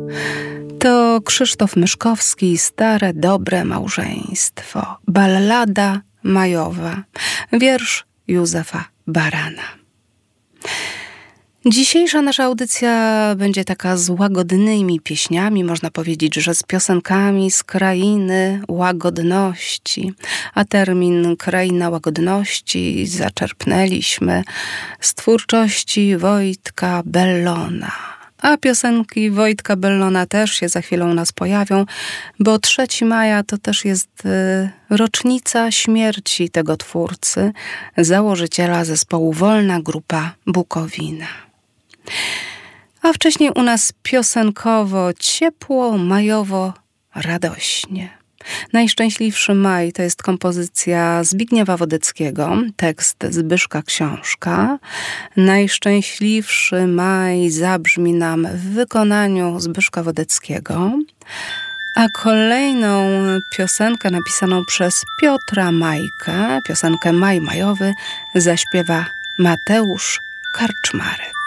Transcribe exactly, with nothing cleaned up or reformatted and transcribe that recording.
To Krzysztof Myszkowski, Stare, dobre małżeństwo. Ballada majowa. Wiersz Józefa Barana. Dzisiejsza nasza audycja będzie taka z łagodnymi pieśniami, można powiedzieć, że z piosenkami z krainy łagodności. A termin kraina łagodności zaczerpnęliśmy z twórczości Wojtka Bellona. A piosenki Wojtka Bellona też się za chwilę u nas pojawią, bo trzeciego maja to też jest y, rocznica śmierci tego twórcy, założyciela zespołu Wolna Grupa Bukowina. A wcześniej u nas piosenkowo ciepło, majowo, radośnie. Najszczęśliwszy maj to jest kompozycja Zbigniewa Wodeckiego, tekst Zbyszka Książka. Najszczęśliwszy maj zabrzmi nam w wykonaniu Zbyszka Wodeckiego, a kolejną piosenkę napisaną przez Piotra Majkę, piosenkę Maj Majowy, zaśpiewa Mateusz Karczmarek.